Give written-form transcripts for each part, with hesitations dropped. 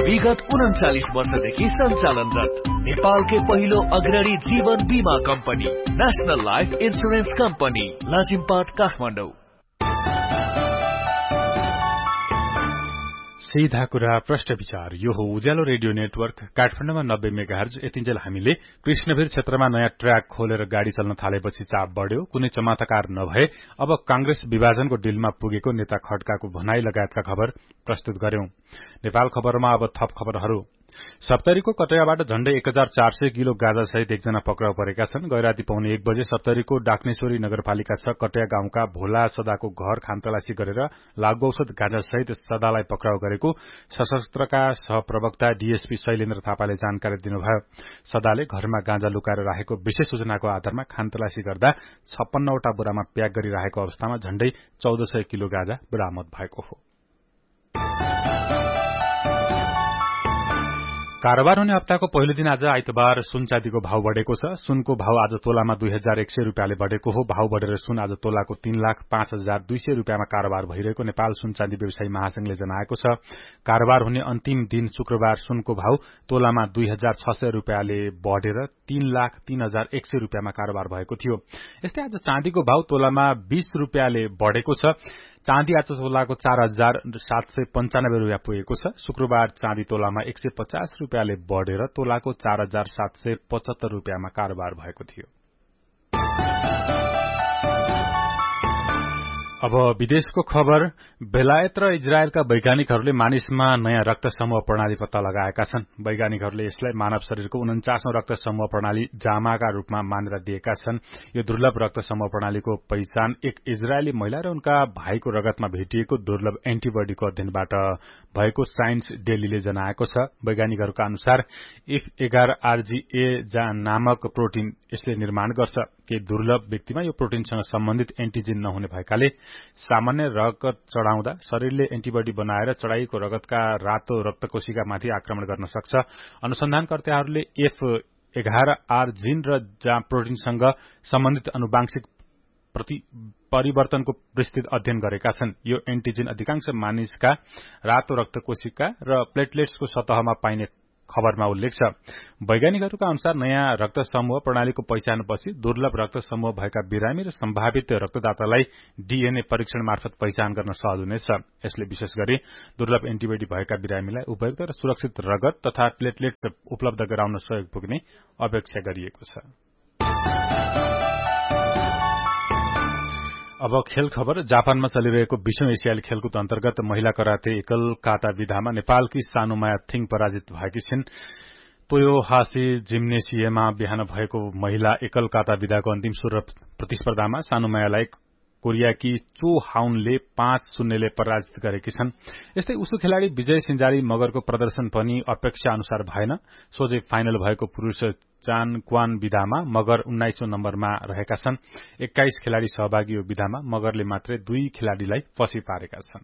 विगत 39 वर्षदेखि सञ्चालनरत नेपालकै पहिलो अग्रणी जीवन बीमा company national life insurance company Lazimpat Kathmandu. सीधा कुरा प्रश्न विचार। यो हो उज्यालो रेडियो नेटवर्क काठमाडौँमा 90 मेगाहर्ज। यतिन्जेल हामीले कृष्णवीर क्षेत्रमा नयाँ ट्र्याक खोलेर गाड़ी चल्न थालेपछि चाप बढ्यो, कुनै चमत्कार नभए अब कांग्रेस विभाजनको डिलमा पुगेको नेता खड्काको भनाई लगायतका खबर प्रस्तुत गर्यौं। नेपाल खबरमा अब थप खबरहरू। सप्तरीको कटैयाबाट झण्डै 1400 किलो गाँजासहित एकजना पक्राउ परेका छन्। गैराती पौने 1 बजे सप्तरीको डाक्नेश्वरी नगरपालिका 6 कटैया गाउँका भोला सदाको घर खानतलासी गरेर लागू औषध गाँजासहित सदालाई पक्राउ गरेको सशस्त्रका सहप्रवक्ता डीएसपी शैलेन्द्र थापाले जानकारी दिनुभयो। सदाले घरमा गाँजा लुकाएर राखेको विशेष सूचनाको आधारमा खानतलासी गर्दा 56 वटा बोरामा प्याक गरिरहेको अवस्थामा झण्डै 1400 किलो गाँजा बरामद भएको हो। कारोबार हुने हप्ताको पहिलो दिन आज आइतबार सुन चाँदीको भाव बढेको छ। सुनको भाव आज तोलामा 2100 रुपियाँले बढेको हो। भाव बढेर सुन आज तोलाको 3,05,200 रुपियाँमा कारोबार भइरहेको नेपाल सुन चाँदी व्यवसायी महासंघले जनाएको छ। कारोबार हुने अन्तिम दिन शुक्रबार सुनको भाव तोलामा 2,600 रुपियाँले बढेर 3,03,100 रुपियाँमा कारोबार भएको थियो। यस्तै आज चाँदीको भाव तोलामा 20 रुपियाँले बढेको छ। चाँदी आज तोलाको 4,795 रुपियाँ पुगेको छ। शुक्रबार चाँदी तोलामा 150 रुपियाँले बढेर तोलाको 4,775 रुपियाँमा कारोबार भएको थियो। अब विदेशको खबर। बेलायत र इजरायलका वैज्ञानिकहरूले मानिसमा नयाँ रक्त समूह प्रणाली पत्ता लगाएका छन्। वैज्ञानिकहरूले यसलाई मानव शरीरको 49औं रक्त समूह प्रणाली जामाका रूपमा मानेर दिएका छन्। यो दुर्लभ रक्त समूह प्रणालीको पहिचान एक इजरायली महिला र उनका भाइको रगतमा भेटिएको दुर्लभ एन्टिबडीको अध्ययनबाट भएको साइन्स डेलीले जनाएको छ। वैज्ञानिकहरूका अनुसार F11RGA नामक प्रोटिन यसले निर्माण गर्छ। केही दुर्लभ व्यक्तिमा यो प्रोटिनसँग सम्बन्धित एन्टिजेन नहुने भएकाले सामान्य रगत चढ़ाउँदा शरीरले एन्टिबडी बनाएर चढ़ाइएको रगतका रातो रक्तकोशिकामाथि आक्रमण गर्न सक्छ। अनुसन्धानकर्ताहरूले F11R जीन र प्रोटिनसँग सम्बन्धित आनुवंशिक परिवर्तनको विस्तृत अध्ययन गरेका छन्। यो एन्टिजेन अधिकांश मानिसका रातो रक्तकोशिका र प्लेटलेट्सको सतहमा पाइने खबरमा उल्लेख छ। वैज्ञानिकहरूका अनुसार नयाँ रक्त समूह प्रणालीको पहिचानपछि दुर्लभ रक्त समूह भएका बिरामी र सम्भावित रक्तदातालाई डीएनए परीक्षण मार्फत पहिचान गर्न सहज हुनेछ। यसले विशेष गरी दुर्लभ एन्टिबडी भएका बिरामीलाई उपयुक्त र सुरक्षित रगत तथा प्लेटलेट उपलब्ध गराउन सहयोग पुग्ने अपेक्षा गरिएको छ। अब खेल खबर। जापानमा चलिरहेको 20औं एसियाली खेलकुद अन्तर्गत महिला कराते एकल काता विधामा नेपालकी सानुमाया थिङ पराजित भएकी छिन्। तोयोहासी जिम्नेसियममा बिहान भएको महिला एकल काता विधाको अन्तिम प्रतिस्पर्धामा सानुमायालाई कोरियाकी चो हाउनले 5-0ले पराजित गरेकी छन्। यस्तै उसु खेलाड़ी विजय सिंजारी मगरको प्रदर्शन पनि अपेक्षा अनुसार भएन। सोझै फाइनल भएको पुरूष चान क्वान विधामा मगर 19औं नम्बरमा रहेका छन्। 21 खेलाड़ी सहभागी यो विधामा मगरले मात्रै 2 खेलाड़ीलाई पछि पारेका छन्।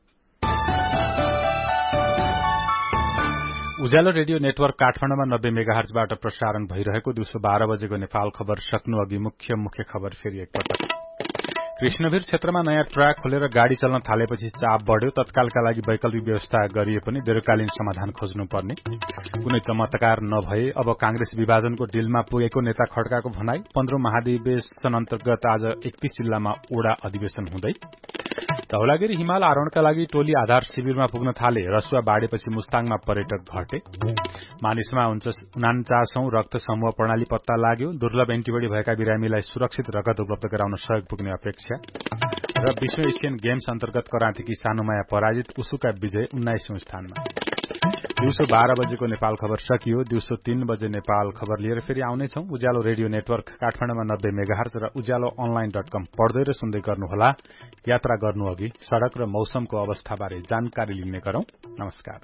उज्यालो रेडियो नेटवर्क काठमाडौँमा 90 मेगाहर्जबाट प्रसारण भइरहेको दिउँसो 12 बजेको नेपाल खबर सक्नु अघि मुख्य खबर फेरि एकपटक। कृष्णवीर क्षेत्रमा नयाँ ट्र्याक खोलेर गाड़ी चल्न थालेपछि चाप बढ्यो। तत्कालका लागि वैकल्पिक व्यवस्था गरिए पनि दीर्घकालीन समाधान खोज्नुपर्ने। कुनै चमत्कार नभए अब कांग्रेस विभाजनको डिलमा पुगेको नेता खड्काको भनाई। 15औं महाधिवेशन अन्तर्गत आज 31 जिल्लामा ओडा अधिवेशन हुँदै। धौलागिरी हिमाल आरोहणका लागि टोली आधार शिविरमा पुग्न थाले। रसुवा बाढेपछि मुस्ताङमा पर्यटक घटे। मानिसमा 49औं रक्त समूह प्रणाली पत्ता लाग्यो। दुर्लभ एन्टिबडी भएका बिरामीलाई सुरक्षित रगत उपलब्ध गराउन सहयोग पुग्ने अपेक्षा। र विश्व एशियन गेम्स अन्तर्गत करातेकी सानुमाया पराजित, उसुका विजय 19औं स्थानमा। दिउँसो 12 बजेको नेपाल खबर सकियो। दिउँसो 3 बजे नेपाल खबर लिएर फेरि आउनेछौं। उज्यालो रेडियो नेटवर्क काठमाडौँमा 90 मेगाहर्ज र उज्यालो online.com पढ्दै र सुन्दै गर्नुहोला। यात्रा गर्नु अघि सड़क र मौसमको अवस्थाबारे जानकारी लिने गरौं। नमस्कार।